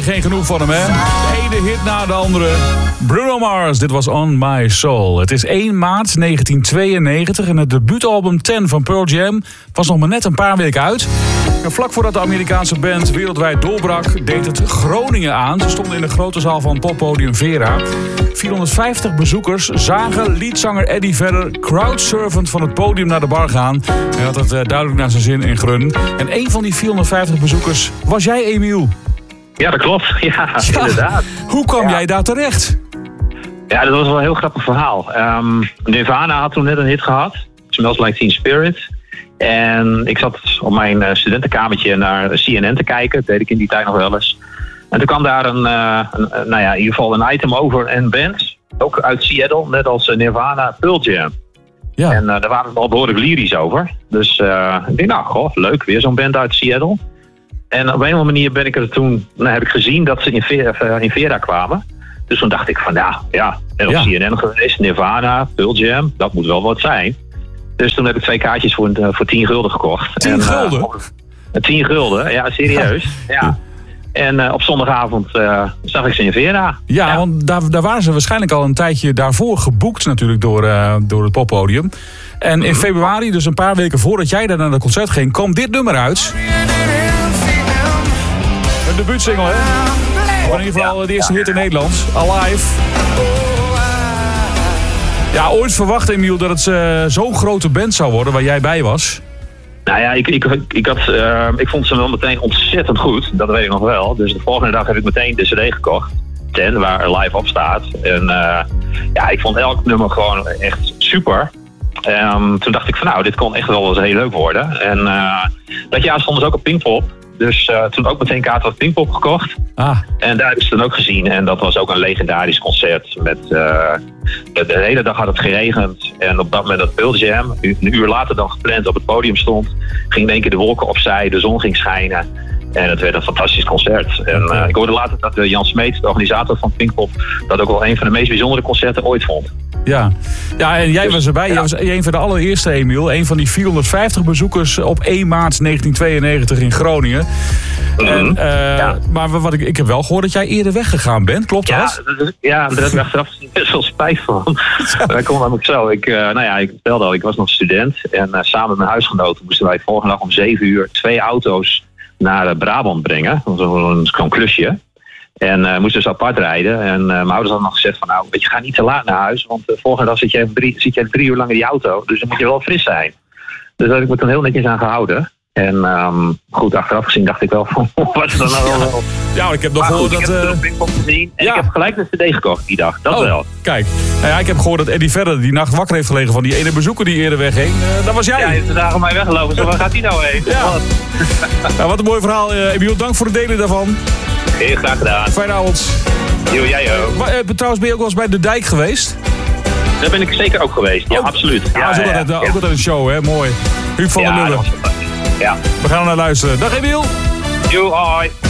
geen genoeg van hem, hè? De ene hit na de andere. Bruno Mars, dit was On My Soul. Het is 1 maart 1992 en het debuutalbum 10 van Pearl Jam was nog maar net een paar weken uit. En vlak voordat de Amerikaanse band wereldwijd doorbrak, deed het Groningen aan. Ze stonden in de grote zaal van poppodium Vera. 450 bezoekers zagen leadzanger Eddie Vedder crowdsurfend van het podium naar de bar gaan. Hij had het duidelijk naar zijn zin in Grun. En een van die 450 bezoekers was jij, Emiel. Ja, dat klopt. Ja, inderdaad. Hoe kwam jij daar terecht? Ja, dat was wel een heel grappig verhaal. Nirvana had toen net een hit gehad. Smells Like Teen Spirit. En ik zat op mijn studentenkamertje naar CNN te kijken. Dat deed ik in die tijd nog wel eens. En toen kwam daar in ieder geval een item over een band. Ook uit Seattle, net als Nirvana, Pearl Jam. Ja. En daar waren we al behoorlijk lyrisch over. Dus ik dacht, leuk, weer zo'n band uit Seattle. En op een of andere manier ben ik er toen, heb ik gezien dat ze in Vera kwamen. Dus toen dacht ik van, net op CNN geweest, Nirvana, Pearl Jam, dat moet wel wat zijn. Dus toen heb ik 2 kaartjes voor 10 gulden gekocht. 10 gulden? 10 gulden, ja, serieus. Ja. En op zondagavond zag ik ze in Vera. Ja, want daar waren ze waarschijnlijk al een tijdje daarvoor geboekt natuurlijk door het poppodium. En in februari, dus een paar weken voordat jij daar naar het concert ging, kwam dit nummer uit. Een debuutsingle, hè? Of in ieder geval de eerste hit in Nederlands. Alive. Ja, ooit verwacht, Emiel, dat het zo'n grote band zou worden waar jij bij was. Nou ja, ik vond ze wel meteen ontzettend goed. Dat weet ik nog wel. Dus de volgende dag heb ik meteen de CD gekocht. 10, waar Live op staat. En ik vond elk nummer gewoon echt super. Toen dacht ik van dit kon echt wel eens heel leuk worden. En dat jaar stonden ze ook op Pinkpop. Dus toen ook meteen kaarten op Pinkpop gekocht. En daar heb ik ze dan ook gezien. En dat was ook een legendarisch concert. De hele dag had het geregend. En op dat moment dat Pearl Jam, een uur later dan gepland, op het podium stond, ging in één keer de wolken opzij, de zon ging schijnen. En het werd een fantastisch concert. En ik hoorde later dat Jan Smeet, de organisator van Pinkpop, dat ook wel een van de meest bijzondere concerten ooit vond. Ja, en jij was erbij. Jij was een van de allereerste, Emiel. Een van die 450 bezoekers op 1 maart 1992 in Groningen. Maar ik heb wel gehoord dat jij eerder weggegaan bent. Klopt dat? Ja, daar heb ik achteraf best wel spijt van. Dat kon namelijk zo. Ik vertelde al, ik was nog student. En samen met mijn huisgenoten moesten wij volgende dag om 7 uur 2 auto's naar Brabant brengen. Dat was zo'n klusje. En moesten dus apart rijden. En mijn ouders hadden nog gezegd van, ga niet te laat naar huis. Want de volgende dag zit je 3 uur lang in die auto. Dus dan moet je wel fris zijn. Dus daar heb ik me toen heel netjes aan gehouden. En goed, achteraf gezien dacht ik wel van, wat is dat nou wel? Ja, ik heb nog gehoord dat... Ik heb het Pinkpop gezien en ik heb gelijk de CD gekocht die dag. Dat wel. Kijk, ik heb gehoord dat Eddie Vedder die nacht wakker heeft gelegen van die ene bezoeker die eerder wegging. Dat was jij. Ja, hij heeft vandaag op mij weggelopen. Waar gaat hij nou heen? Ja. Wat een mooi verhaal. Emiel, dank voor het delen daarvan. Heel graag gedaan. Fijne avond. Jo, jij ook. Trouwens, ben je ook wel eens bij De Dijk geweest? Daar ben ik zeker ook geweest. Ja, absoluut. Ook altijd een show, hè? Mooi. Huub van der Lubbe. Ja. We gaan er naar luisteren. Dag Emiel. Jo, hoi.